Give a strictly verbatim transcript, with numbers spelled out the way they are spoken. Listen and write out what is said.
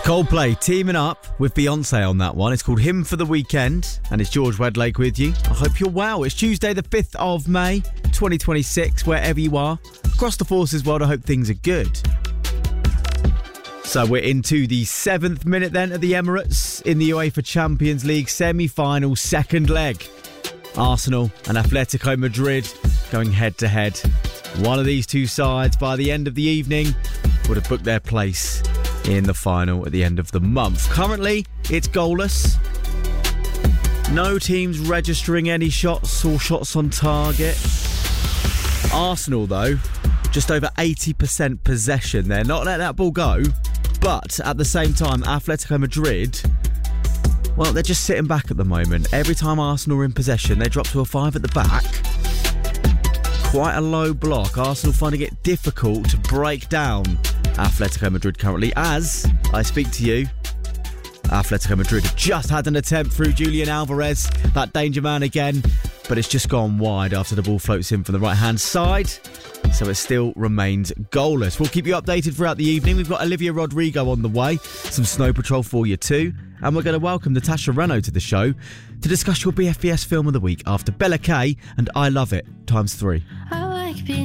Coldplay teaming up with Beyonce on that one. It's called Hymn for the Weekend, and it's George Wedlake with you. I hope you're well. It's Tuesday the fifth of May, twenty twenty-six, wherever you are. Across the forces world, I hope things are good. So we're into the seventh minute then at the Emirates in the UEFA Champions League semi-final second leg. Arsenal and Atletico Madrid going head-to-head. One of these two sides, by the end of the evening, would have booked their place in the final at the end of the month. Currently, it's goalless. No teams registering any shots or shots on target. Arsenal, though, just over eighty percent possession. They're not letting that ball go. But at the same time, Atletico Madrid, well, they're just sitting back at the moment. Every time Arsenal are in possession, they drop to a five at the back. Quite a low block. Arsenal finding it difficult to break down Atletico Madrid currently. As I speak to you, Atletico Madrid have just had an attempt through Julian Alvarez, that danger man again, but it's just gone wide after the ball floats in from the right-hand side. So it still remains goalless. We'll keep you updated throughout the evening. We've got Olivia Rodrigo on the way, some Snow Patrol for you too, and we're going to welcome Natasha Reno to the show to discuss your B F B S film of the week after Bella K and I Love It times three. I like being